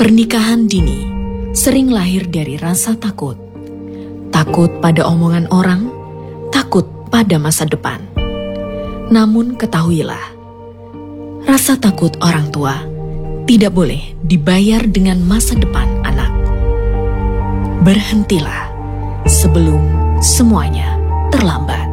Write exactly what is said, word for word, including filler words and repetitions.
Pernikahan dini sering lahir dari rasa takut. Takut pada omongan orang, takut pada masa depan. Namun ketahuilah, rasa takut orang tua tidak boleh dibayar dengan masa depan anak. Berhentilah sebelum semuanya terlambat.